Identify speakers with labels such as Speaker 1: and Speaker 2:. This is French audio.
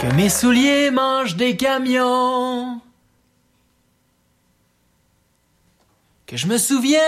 Speaker 1: que mes souliers mangent des camions, que je me souviens